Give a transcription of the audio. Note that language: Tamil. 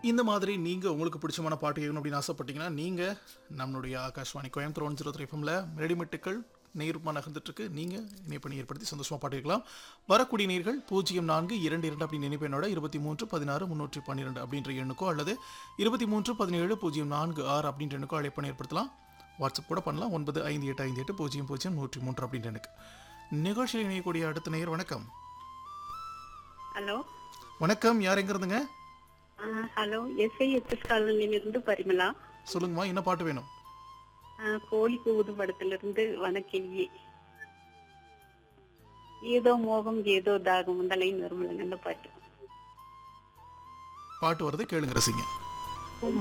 இந்த மாதிரி நீங்கள் உங்களுக்கு பிடிச்சமான பாட்டு கேட்கணும் அப்படின்னு ஆசைப்பட்டீங்கன்னா நீங்கள் நம்மளுடைய ஆகாஷ்வாணி கோயம்புத்தூர் 103 எஃப்எம்ல ரெடிமெட்டுக்கள் நேர்மா நகர்ந்துட்டுருக்கு. நீங்கள் இணைப்பணி ஏற்படுத்தி சந்தோஷமாக பாட்டு கேட்கலாம். வரக்கூடிய நேர்கள் 0422 அப்படின்னு இணைப்பெண்ணோட 2316 312 அப்படின்ற எண்ணுக்கோ அல்லது 2317 046 அப்படின்ற எண்ணுக்கோ அழைப்பணி ஏற்படுத்தலாம். வாட்ஸ்அப் கூட பண்ணலாம். 9558580003 அப்படின்ற எனக்கு நிகழ்ச்சியில் இணையக்கூடிய அடுத்த நேயர். வணக்கம். ஹலோ வணக்கம், யார் எங்க இருந்துங்க? ஹலோ எஸ்ஐஎச்எஸ் காலனிலிருந்து பரிமளா. சொல்லுங்கம்மா, என்ன பாட்டு வேணும்? கோழி கூவுது படத்திலிருந்து வனக்கிளியே. ஏதோ மோகம் ஏதோ தாகம் அந்த லைன் வரும்லங்க அந்த பாட்டு. பாட்டு வருது, கேளுங்க, ரசிங்க.